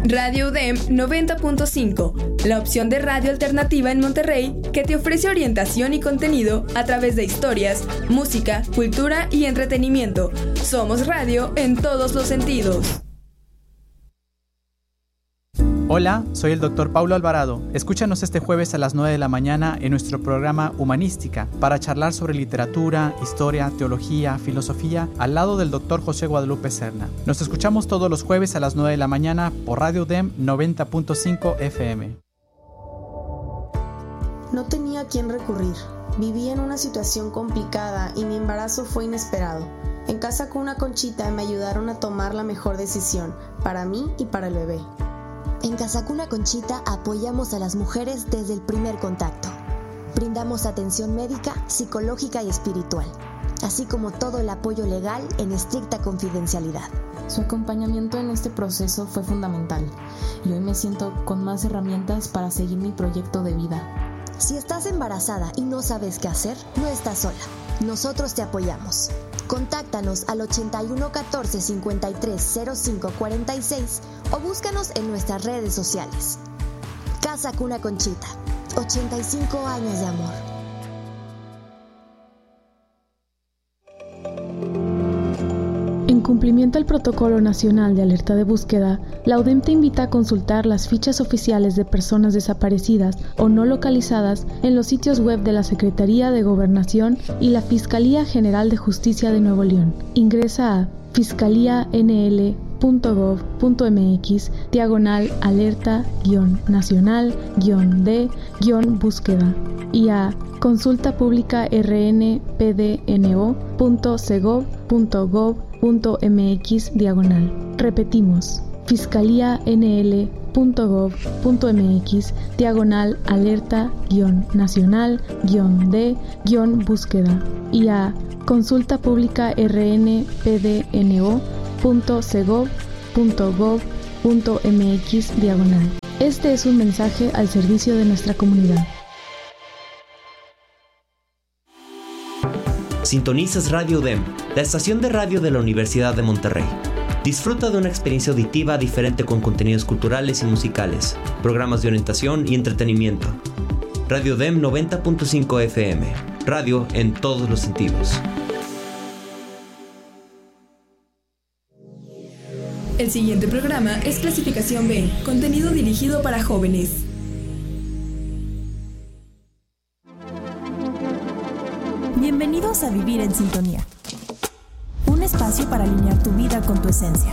Radio UDEM 90.5, la opción de radio alternativa en Monterrey que te ofrece orientación y contenido a través de historias, música, cultura y entretenimiento. Somos radio en todos los sentidos. Hola, soy el Dr. Paulo Alvarado. Escúchanos este jueves a las 9 de la mañana en nuestro programa Humanística para charlar sobre literatura, historia, teología, filosofía al lado del Dr. José Guadalupe Serna. Nos escuchamos todos los jueves a las 9 de la mañana por Radio UDEM 90.5 FM. No tenía a quién recurrir. Vivía en una situación complicada y mi embarazo fue inesperado. En Casa Cuna Conchita me ayudaron a tomar la mejor decisión para mí y para el bebé. En Casa Cuna Conchita apoyamos a las mujeres desde el primer contacto. Brindamos atención médica, psicológica y espiritual, así como todo el apoyo legal en estricta confidencialidad. Su acompañamiento en este proceso fue fundamental y hoy me siento con más herramientas para seguir mi proyecto de vida. Si estás embarazada y no sabes qué hacer, no estás sola. Nosotros te apoyamos. Contáctanos al 81 14 53 05 46 o búscanos en nuestras redes sociales. Casa Cuna Conchita, 85 años de amor. En cumplimiento al Protocolo Nacional de Alerta de Búsqueda, la UDEM te invita a consultar las fichas oficiales de personas desaparecidas o no localizadas en los sitios web de la Secretaría de Gobernación y la Fiscalía General de Justicia de Nuevo León. Ingresa a fiscalía.gov.mx/alerta-nacional-de-búsqueda y a consultapublica.rnpdno.segov.gov.mx/. Repetimos, fiscalía.nl.gov.mx/alerta-nacional-de-búsqueda y a consultapublica.rnpdno.segov.gov.mx/. Este es un mensaje al servicio de nuestra comunidad. Sintonizas Radio UDEM, la estación de radio de la Universidad de Monterrey. Disfruta de una experiencia auditiva diferente con contenidos culturales y musicales, programas de orientación y entretenimiento. Radio UDEM 90.5 FM, radio en todos los sentidos. El siguiente programa es Clasificación B, contenido dirigido para jóvenes. Bienvenidos a Vivir en Sintonía, un espacio para alinear tu vida con tu esencia.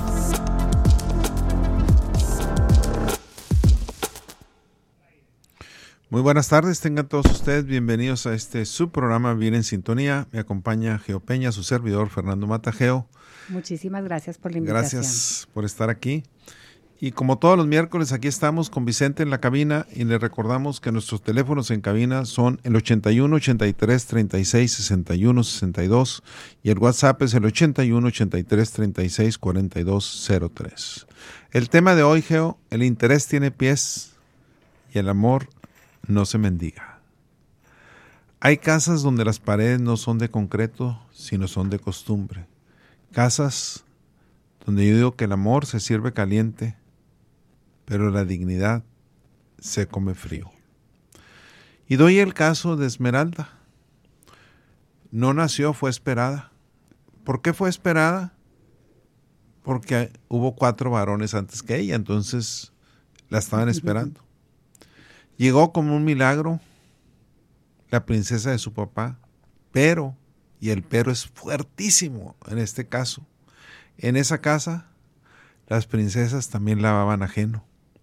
Muy buenas tardes, tengan todos ustedes bienvenidos a este subprograma Vivir en Sintonía. Me acompaña Geo Peña, su servidor Fernando Mata. Geo. Muchísimas gracias por la invitación. Gracias por estar aquí. Y como todos los miércoles, aquí estamos con Vicente en la cabina y le recordamos que nuestros teléfonos en cabina son el 81 83 36 61 62 y el WhatsApp es el 81 83 36 42 03. El tema de hoy, Geo, el interés tiene pies y el amor no se mendiga. Hay casas donde las paredes no son de concreto, sino son de costumbre. Casas donde yo digo que el amor se sirve caliente, pero la dignidad se come frío. Y doy el caso de Esmeralda. No nació, fue esperada. ¿Por qué fue esperada? Porque hubo 4 varones antes que ella, entonces la estaban esperando. Llegó como un milagro la princesa de su papá, pero, y el pero es fuertísimo en este caso, en esa casa las princesas también lavaban ajeno.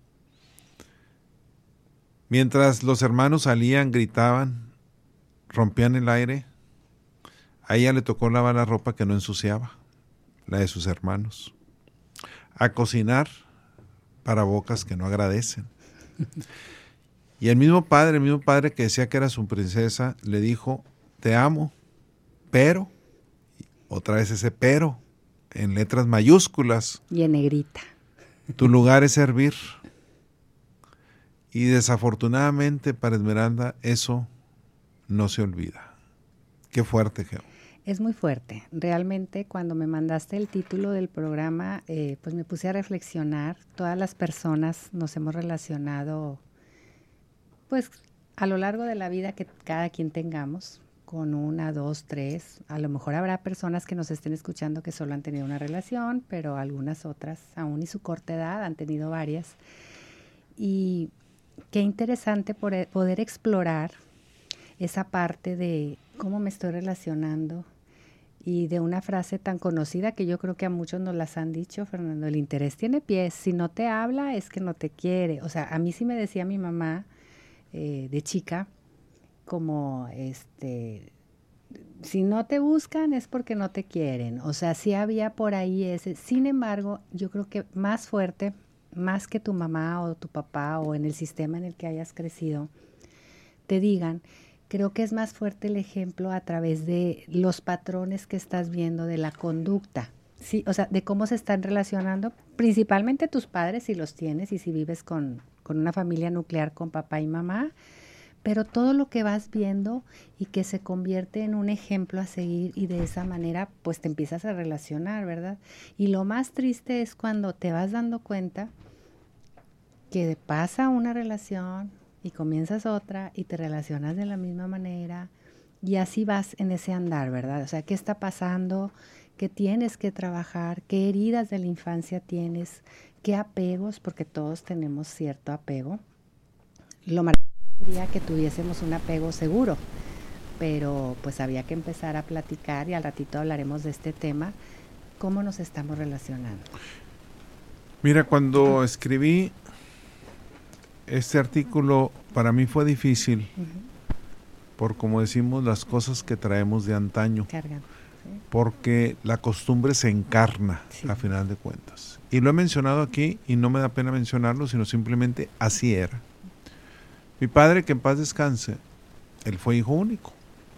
Mientras los hermanos salían, gritaban, rompían el aire, a ella le tocó lavar la ropa que no ensuciaba, la de sus hermanos, a cocinar para bocas que no agradecen. Y el mismo padre que decía que era su princesa, le dijo, te amo, pero, otra vez ese pero, en letras mayúsculas. Y en negrita. Tu lugar es servir. Y desafortunadamente para Esmeralda eso no se olvida. Qué fuerte, Geo. Es muy fuerte. Realmente cuando me mandaste el título del programa, pues me puse a reflexionar. Todas las personas nos hemos relacionado, pues a lo largo de la vida que cada quien tengamos, con 1, 2, 3. A lo mejor habrá personas que nos estén escuchando que solo han tenido una relación, pero algunas otras, aún y su corta edad, han tenido varias. Y qué interesante poder explorar esa parte de cómo me estoy relacionando y de una frase tan conocida que yo creo que a muchos nos las han dicho, Fernando, el interés tiene pies, si no te habla es que no te quiere. O sea, a mí sí me decía mi mamá de chica, como si no te buscan es porque no te quieren. O sea, sí había por ahí ese. Sin embargo, yo creo que más fuerte, más que tu mamá o tu papá o en el sistema en el que hayas crecido, te digan, creo que es más fuerte el ejemplo a través de los patrones que estás viendo de la conducta, ¿sí? O sea, de cómo se están relacionando, principalmente tus padres, si los tienes y si vives con una familia nuclear con papá y mamá, pero todo lo que vas viendo y que se convierte en un ejemplo a seguir y de esa manera pues te empiezas a relacionar, ¿verdad? Y lo más triste es cuando te vas dando cuenta que pasa una relación y comienzas otra y te relacionas de la misma manera y así vas en ese andar, ¿verdad? O sea, ¿qué está pasando? ¿Qué tienes que trabajar? ¿Qué heridas de la infancia tienes? ¿Qué apegos? Porque todos tenemos cierto apego. Lo maravilloso sería que tuviésemos un apego seguro, pero pues había que empezar a platicar y al ratito hablaremos de este tema, cómo nos estamos relacionando. Mira, cuando escribí este artículo, para mí fue difícil, por como decimos, las cosas que traemos de antaño, porque la costumbre se encarna a final de cuentas. Y lo he mencionado aquí y no me da pena mencionarlo, sino simplemente así era. Mi padre, que en paz descanse, él fue hijo único.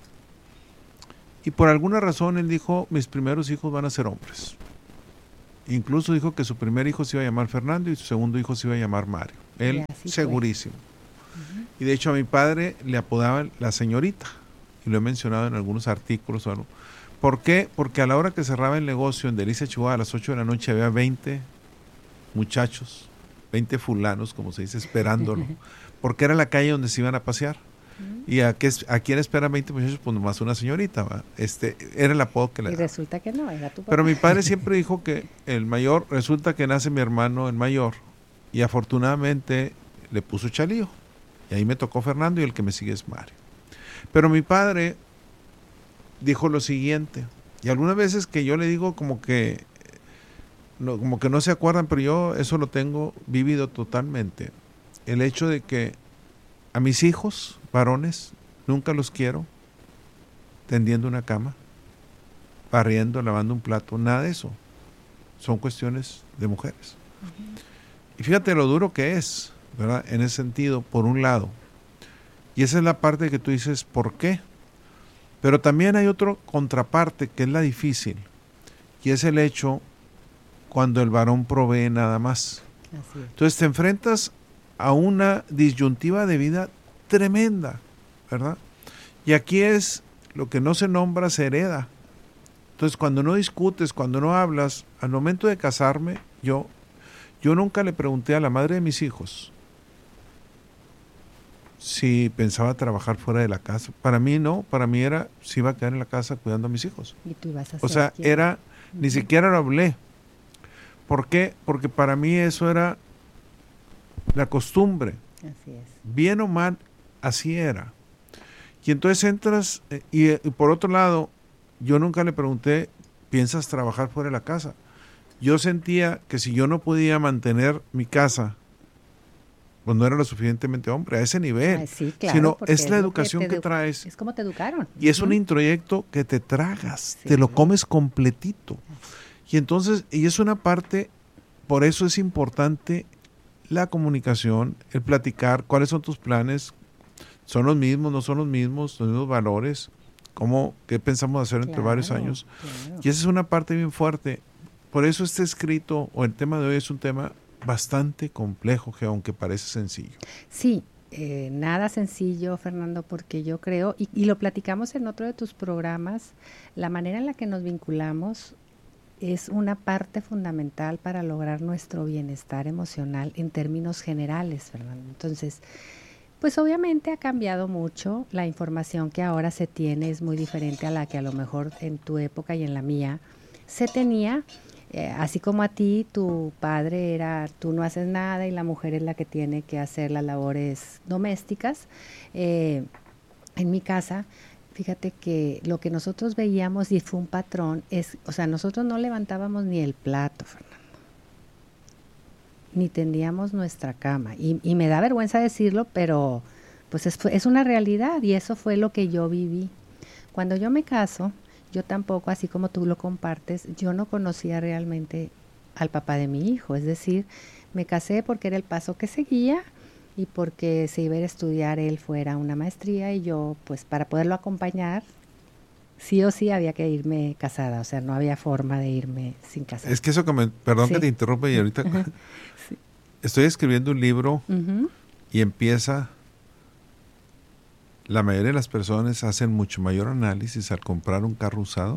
Y por alguna razón él dijo, mis primeros hijos van a ser hombres. Incluso dijo que su primer hijo se iba a llamar Fernando y su segundo hijo se iba a llamar Mario. Él segurísimo. Y de hecho a mi padre le apodaban la señorita. Y lo he mencionado en algunos artículos o algo. ¿Por qué? Porque a la hora que cerraba el negocio en Delicia, Chihuahua, a las 8 de la noche había 20 muchachos, 20 fulanos, como se dice, esperándolo. Porque era la calle donde se iban a pasear. ¿Y a quién esperan 20 muchachos? Pues nomás una señorita, ¿va? Era el apodo que le daba. Y resulta que no, era tu papá. Pero mi padre siempre dijo que el mayor, resulta que nace mi hermano el mayor, y afortunadamente le puso Chalío. Y ahí me tocó Fernando y el que me sigue es Mario. Pero mi padre dijo lo siguiente, y algunas veces que yo le digo como que no se acuerdan, pero yo eso lo tengo vivido totalmente. El hecho de que a mis hijos varones nunca los quiero tendiendo una cama, barriendo, lavando un plato, nada de eso. Son cuestiones de mujeres. Y fíjate lo duro que es, ¿verdad? En ese sentido, por un lado. Y esa es la parte que tú dices, ¿por qué? Pero también hay otra contraparte que es la difícil, y es el hecho cuando el varón provee nada más. Así es. Entonces te enfrentas a una disyuntiva de vida tremenda, ¿verdad? Y aquí es lo que no se nombra, se hereda. Entonces cuando no discutes, cuando no hablas, al momento de casarme, yo nunca le pregunté a la madre de mis hijos si pensaba trabajar fuera de la casa. Para mí no, para mí era si iba a quedar en la casa cuidando a mis hijos. ¿Y tú ibas a o sea, quién? era, ni siquiera lo hablé. ¿Por qué? Porque para mí eso era la costumbre. Así es. Bien o mal, así era. Y entonces entras, y por otro lado, yo nunca le pregunté, ¿piensas trabajar fuera de la casa? Yo sentía que si yo no podía mantener mi casa, pues no era lo suficientemente hombre, a ese nivel. Sí, claro, sino es es la lo educación que traes. Es como te educaron. Y es un introyecto que te tragas, te lo comes completito. Y entonces, y es una parte, por eso es importante la comunicación, el platicar, cuáles son tus planes, son los mismos, no son los mismos valores, qué pensamos hacer entre varios años. Claro. Y esa es una parte bien fuerte. Por eso este escrito, o el tema de hoy, es un tema bastante complejo, que aunque parece sencillo. Sí, nada sencillo, Fernando, porque yo creo, y lo platicamos en otro de tus programas, la manera en la que nos vinculamos es una parte fundamental para lograr nuestro bienestar emocional en términos generales, Fernando. Entonces, pues obviamente ha cambiado mucho, la información que ahora se tiene es muy diferente a la que a lo mejor en tu época y en la mía se tenía. Así como a ti, tu padre era, tú no haces nada y la mujer es la que tiene que hacer las labores domésticas. En mi casa, fíjate que lo que nosotros veíamos y fue un patrón es, o sea, nosotros no levantábamos ni el plato, Fernando, ni tendíamos nuestra cama. Y me da vergüenza decirlo, pero pues es una realidad y eso fue lo que yo viví. Cuando yo me caso, yo tampoco, así como tú lo compartes, yo no conocía realmente al papá de mi hijo. Es decir, me casé porque era el paso que seguía y porque se iba a ir a estudiar él fuera una maestría y yo, pues para poderlo acompañar, sí o sí había que irme casada. O sea, no había forma de irme sin casar. Es que eso que perdón que te interrumpa y ahorita sí. Estoy escribiendo un libro y empieza... La mayoría de las personas hacen mucho mayor análisis al comprar un carro usado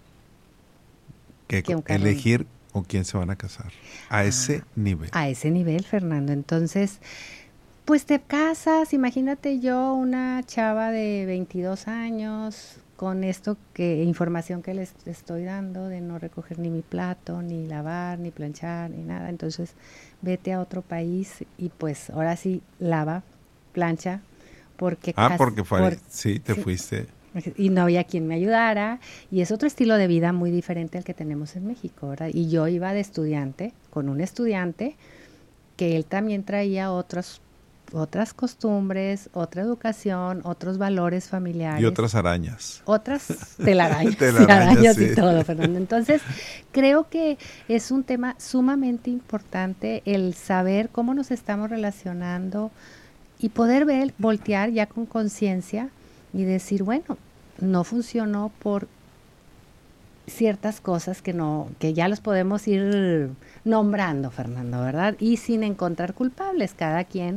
que elegir con quién se van a casar. A ese nivel. A ese nivel, Fernando. Entonces, pues te casas, imagínate yo, una chava de 22 años, con información que les estoy dando de no recoger ni mi plato, ni lavar, ni planchar, ni nada. Entonces, vete a otro país y pues ahora sí, lava, plancha, porque fuiste. Y no había quien me ayudara, y es otro estilo de vida muy diferente al que tenemos en México, ¿verdad? Y yo iba de estudiante, con un estudiante, que él también traía otras costumbres, otra educación, otros valores familiares. Y otras arañas. Otras telarañas sí. Y todo, Fernando. Entonces, creo que es un tema sumamente importante el saber cómo nos estamos relacionando y poder voltear ya con conciencia y decir, bueno, no funcionó por ciertas cosas que ya los podemos ir nombrando, Fernando, ¿verdad? Y sin encontrar culpables, cada quien